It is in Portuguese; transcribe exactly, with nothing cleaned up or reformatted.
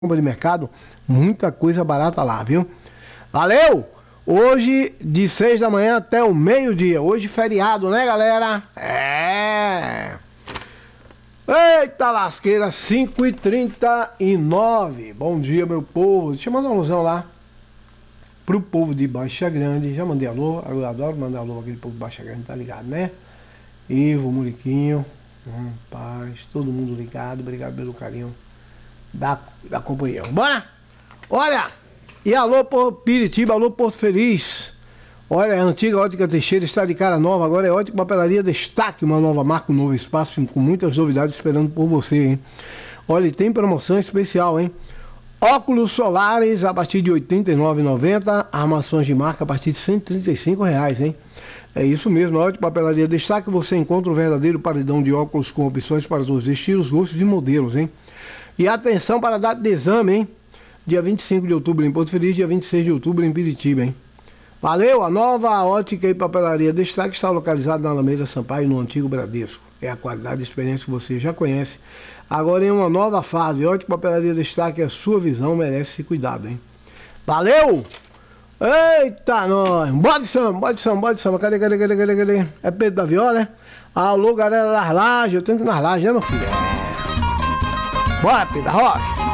compra de mercado, muita coisa barata lá, viu? Valeu! Hoje, de seis da manhã até o meio-dia. Hoje, feriado, né, galera? É! Eita lasqueira, cinco e trinta e nove. Bom dia, meu povo. Deixa eu mandar uma alusão lá pro povo de Baixa Grande. Já mandei alô, eu adoro mandar alô aquele povo de Baixa Grande, tá ligado, né? Ivo, Muriquinho, hum, paz, todo mundo ligado. Obrigado pelo carinho da, da companhia. Bora! Olha! E alô, Piritiba, alô, Porto Feliz. Olha, a antiga Ótica Teixeira está de cara nova. Agora é Ótica Papelaria Destaque, uma nova marca, um novo espaço com muitas novidades esperando por você, hein? Olha, e tem promoção especial, hein? Óculos solares a partir de oitenta e nove reais e noventa centavos, armações de marca a partir de cento e trinta e cinco reais, hein? É isso mesmo, na Ótica Papelaria Destaque você encontra o verdadeiro paredão de óculos com opções para todos os estilos, gostos e modelos, hein? E atenção para a data de exame, hein? Dia vinte e cinco de outubro em Porto Feliz, dia vinte e seis de outubro em Piritiba, hein? Valeu! A nova Ótica e Papelaria Destaque está localizada na Alameda Sampaio, no antigo Bradesco. É a qualidade e experiência que você já conhece. Agora em uma nova fase, Ótica e Papelaria Destaque, a sua visão merece esse cuidado, hein? Valeu! Eita, nós! Bora de samba, bora de samba, bora de samba. Cadê, cadê, cadê, cadê, cadê? É Pedro da Viola, né? Alô, galera das lajes, eu tenho que ir nas lajes, né, meu filho? Bora, Pedro da Rocha!